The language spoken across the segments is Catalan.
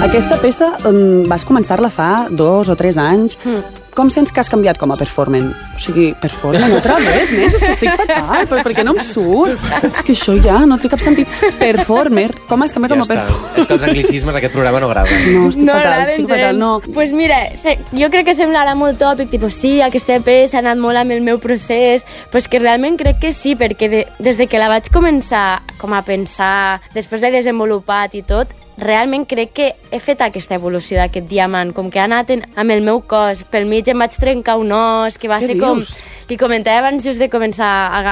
Aquesta peça vas començar-la fa 2 o 3 anys. Com sents que has canviat com a performer? O sigui, performer otra vez, més? És que estic fatal, però per què no em surt? És que això ja no té cap sentit. Performer, com has canviat com a performer? És que els anglicismes aquest programa no agraden. No, estic fatal, no. Pues mira, jo crec que semblarà molt tòpic, tipus, sí, aquesta peça ha anat molt amb el meu procés, però és que realment crec que sí, perquè des de que la vaig començar com a pensar, després l'he desenvolupat i tot, realment crec que he fet aquesta evolució d'aquest diamant, com que ha anat amb el meu cos. Pel mig em vaig trencar un os, que va ser com... Li comentava abans just de començar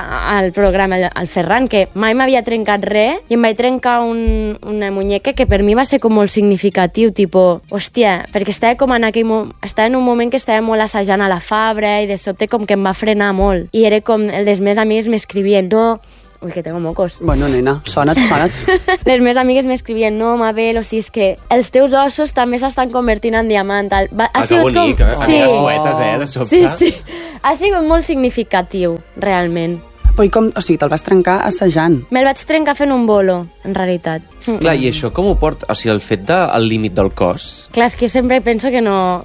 el programa al Ferran, que mai m'havia trencat res, i em vaig trencar una muñeca que per mi va ser com molt significatiu, tipus, hòstia, perquè estava com estava en un moment que estava molt assajant a la Fabra, i de sobte com que em va frenar molt. I era com, les meves amigues m'escrivien, no... Ui, que tengo mocos. Bueno, nena, sona't. Les meves amigues m'escrivien, no, Mabel, o sigui, és que els teus ossos també s'estan convertint en diamant. Que bonic, amigues poetes, de sobte. Sí. Ha sigut molt significatiu, realment. Però com, o sigui, te'l vas trencar assajant? Me'l vaig trencar fent un bolo, en realitat. Clar, i això com ho porta? O sigui, el fet del límit del cos... Clar, és que jo sempre penso que no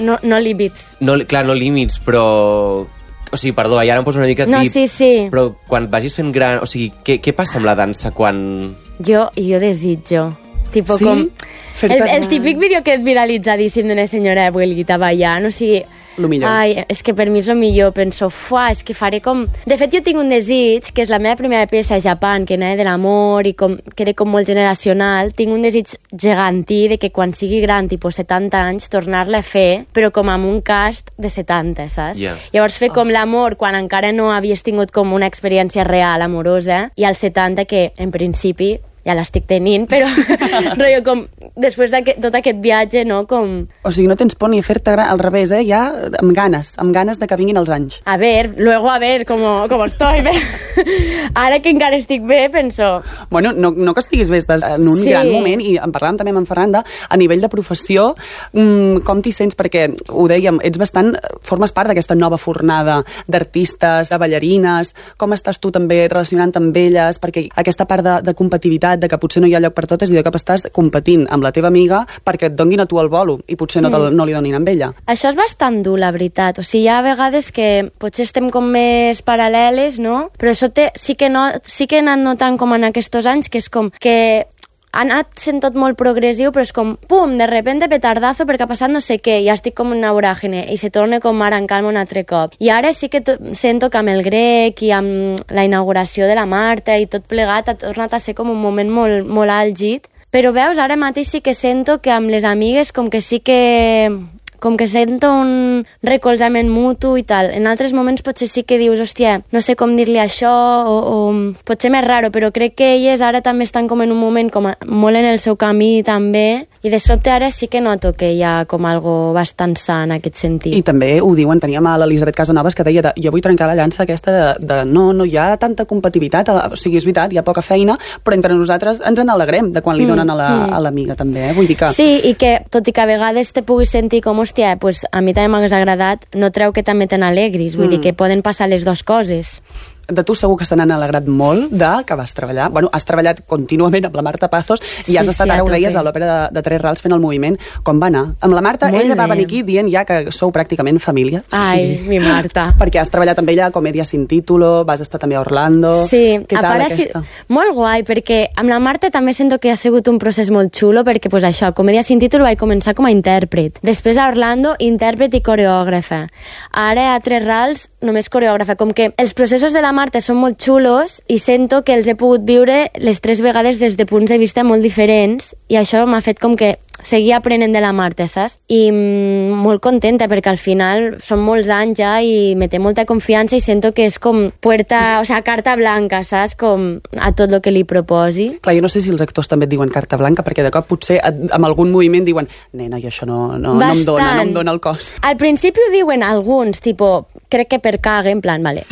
límits. Clar, no límits, però... O sigui, perdó, ara em poso una mica tip. No, sí. Però quan vagis fent gran... O sigui, què passa amb la dansa quan... Jo desitjo. Tipo, sí? Com... El típic vídeo que és viralitzadíssim d'una senyora abuelita ballant, o sigui... Lo millor. Ai, és que per mi és lo millor. Penso, és que faré com... De fet, jo tinc un desig, que és la meva primera peça a Japó, que anava de l'amor i que era com molt generacional. Tinc un desig gegantí de que quan sigui gran, tipus 70 anys, tornar-la a fer, però com amb un cast de 70, saps? Yeah. Llavors fer com l'amor quan encara no havies tingut com una experiència real, amorosa, i als 70 que, en principi, ja l'estic tenint, però rotllo com després de tot aquest viatge, no? Com... O sigui, no tens por ni a fer-te al revés, ja amb ganes de que vinguin els anys. A ver, como estoy, bé. Ara que encara estic bé, penso... Bueno, no que estiguis bé, estàs en un gran moment, i en parlàvem també amb en Ferran, a nivell de professió, com t'hi sents? Perquè, ho dèiem, formes part d'aquesta nova fornada d'artistes, de ballarines, com estàs tu també relacionant amb elles? Perquè aquesta part de competitivitat, de que potser no hi ha lloc per totes i de cop estàs competint amb la teva amiga perquè et donguin a tu el bolo i potser no li donin amb ella. Això és bastant dur, la veritat. O sigui, hi ha vegades que potser estem com més paral·leles, no? Però això sí que he anat notant com en aquests anys que és com que ha anat sent tot molt progressiu, però és com, pum, de repente petardazo perquè ha passat no sé què, i ja estic com una voràgine, i se torna com ara en calma un altre cop. I ara sí que sento que amb el grec i amb la inauguració de la Marta i tot plegat ha tornat a ser com un moment molt, molt àlgid, però veus, ara mateix sí que sento que amb les amigues com que sí que... com que sento un recolzament mutu i tal. En altres moments potser sí que dius, hòstia, no sé com dir-li això, o potser més raro, però crec que elles ara també estan com en un moment com molt en el seu camí també, i de sobte ara sí que noto que hi ha com algo bastant sa en aquest sentit. I també ho diuen, teníem a l'Elisabet Casanovas que deia jo vull trencar la llança aquesta de no hi ha tanta competitivitat, o sigui, és veritat, hi ha poca feina, però entre nosaltres ens n'alegrem de quan li donen a l'amiga també, vull dir que... Sí, i que tot i que a vegades te puguis sentir com, hòstia, pues a mi també m'hagués agradat, no treu que també te n'alegris, vull dir que poden passar les dues coses. De tu segur que se n'han alegrat molt que vas treballar. Bueno, has treballat contínuament amb la Marta Pazos i has estat, ara ho deies, a l'òpera de Tres Rals fent el moviment. Com va anar? Amb la Marta, ella va venir aquí dient ja que sou pràcticament família. Ai, mi Marta. Perquè has treballat amb ella a Comèdia sin título, vas estar també a Orlando... Sí, què tal aquesta? Molt guai, perquè amb la Marta també sento que ha sigut un procés molt xulo, perquè pues això, Comèdia sin título vaig començar com a intèrpret. Després a Orlando, intèrpret i coreògrafa. Ara a Tres Rals, només coreògrafa. Com que els processos de la Marta són molt xulos i sento que els he pogut viure les 3 vegades des de punts de vista molt diferents i això m'ha fet com que seguir aprenent de la Marta, saps? I molt contenta perquè al final són molts anys ja i me té molta confiança i sento que és com carta blanca, saps? Com a tot el que li proposi. Clar, jo no sé si els actors també et diuen carta blanca perquè de cop potser amb algun moviment diuen nena, jo això no em dona el cos. Al principi ho diuen alguns, crec que per cague, en plan, vale,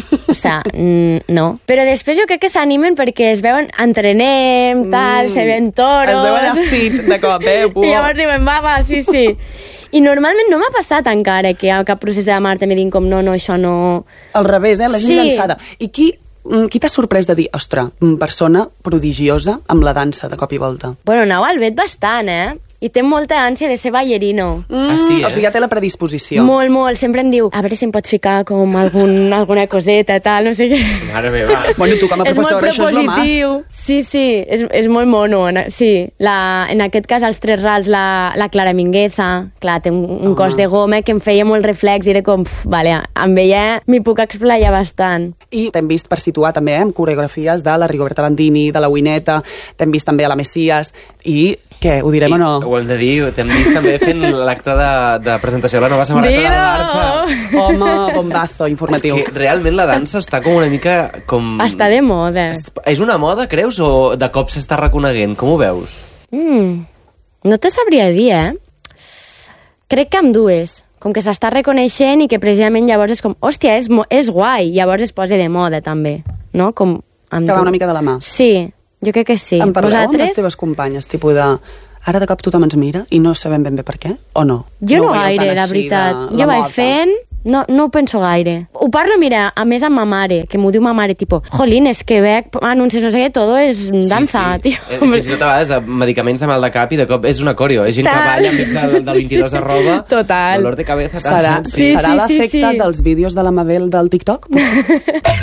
no. Però després jo crec que s'animen perquè es veuen, entrenem, tal, se ven toros... Es veuen a fit de cop, I llavors diuen, va, sí. I normalment no m'ha passat encara que a cap procés de la Marta me diguin com no, això no... Al revés, la gent llançada. I qui t'ha sorprès de dir, ostres, persona prodigiosa amb la dansa de cop i volta? Bueno, anau al vet bastant, i té molta ànsia de ser ballerino. Sí, O sigui, ja té la predisposició. Molt, molt. Sempre em diu, a veure si em pots ficar com alguna coseta, tal, no sé què. Mare meva. Bueno, tu com a professora, és molt propositiu. Sí, és molt mono. Sí, en aquest cas, als 3 rals, la Clara Mingueza, clar, té un cos de goma que em feia molt reflex i era com, vale, amb ella m'hi puc explayar bastant. I t'hem vist per situar també amb coreografies de la Rigoberta Bandini, de la Wineta, t'hem vist també a la Messias, i què, ho direm o no? Ho hem de dir, t'hem vist també fent l'acte de presentació de la nova samarreta del Barça. Home, bombazo informatiu. És que realment la dansa està com una mica com... Està de moda. És una moda, creus, o de cop s'està reconeguent? Com ho veus? No te sabria dir, Crec que amb dues. Com que s'està reconeixent i que precisament llavors és com, hòstia, és guai, llavors es posa de moda també, no? Com que va una mica de la mà. Sí, jo crec que sí. En parleu amb les teves companyes, tipus de... Ara de cop tothom ens mira i no sabem ben bé per què, o no? Jo no gaire, la veritat. Jo vaig fent... No ho penso gaire. Ho parlo, mira, a més amb ma mare, que m'ho diu ma mare, tipo, jolín, és que veig anuncis, no sé què, todo és dansa, tio. Fins i tot a vegades de medicaments de mal de cap i de cop és una coreo, és gent que balla enmig del 22 arroba. Total. Dolor de cabeza. Serà l'efecte dels vídeos de la Mabel del TikTok?